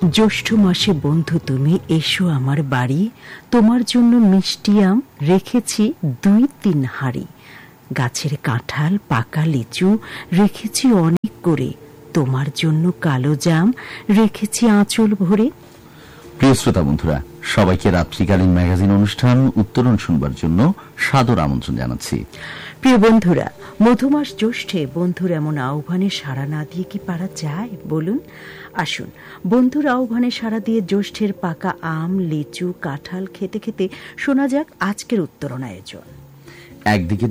জ্যৈষ্ঠ মাসে বন্ধু তুমি এসো আমার বাড়ি, তোমার জন্য মিষ্টি আম রেখেছি 2-3 হাঁড়ি, গাছের কাঁঠাল পাকা লিচু রেখেছি অনেক করে, তোমার জন্য কালো জাম রেখেছি আঁচল ভরে। প্রিয় শ্রোতা বন্ধুরা, সবাইকে রাত্রিকালীন ম্যাগাজিন অনুষ্ঠান উত্তরণ শুনবার জন্য সাদর আমন্ত্রণ জানাচ্ছি। প্রিয় বন্ধুরা, মধুমাস জ্যৈষ্ঠে বন্ধুর এমন আহ্বানে সাড়া না দিয়ে কি পারা যায় বলুন? আসুন, বন্ধুর আহ্বানে সাড়া দিয়ে জ্যৈষ্ঠের পাকা আম লিচু কাঁঠাল খেতে খেতে শোনা যাক আজকের উত্তরণ আয়োজন। একদিকে